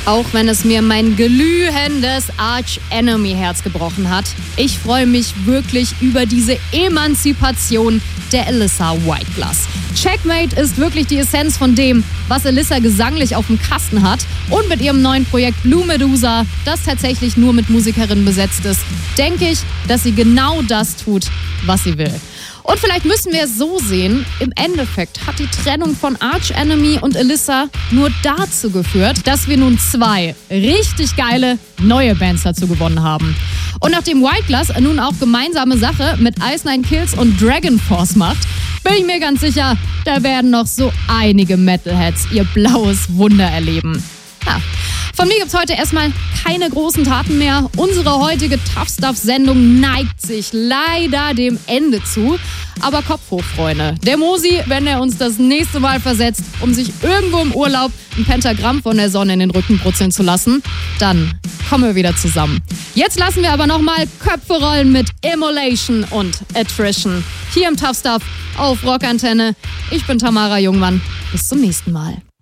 Auch wenn es mir mein glühendes Arch Enemy Herz gebrochen hat. Ich freue mich wirklich über diese Emanzipation der Alyssa Whiteglass. Checkmate ist wirklich die Essenz von dem, was Alyssa gesanglich auf dem Kasten hat. Und mit ihrem neuen Projekt Blue Medusa, das tatsächlich nur mit Musikerinnen besetzt ist, denke ich, dass sie genau das tut, was sie will. Und vielleicht müssen wir es so sehen, im Endeffekt hat die Trennung von Arch Enemy und Alyssa nur dazu geführt, dass wir nun 2 richtig geile neue Bands dazu gewonnen haben. Und nachdem Whiteglass nun auch gemeinsame Sache mit Ice Nine Kills und Dragon Force macht, bin ich mir ganz sicher, da werden noch so einige Metalheads ihr blaues Wunder erleben. Ja. Von mir gibt's heute erstmal keine großen Taten mehr. Unsere heutige Tough Stuff-Sendung neigt sich leider dem Ende zu. Aber Kopf hoch, Freunde. Der Mosi, wenn er uns das nächste Mal versetzt, um sich irgendwo im Urlaub ein Pentagramm von der Sonne in den Rücken brutzeln zu lassen, dann kommen wir wieder zusammen. Jetzt lassen wir aber nochmal Köpfe rollen mit Immolation und Attrition. Hier im Tough Stuff auf Rockantenne. Ich bin Tamara Jungmann. Bis zum nächsten Mal.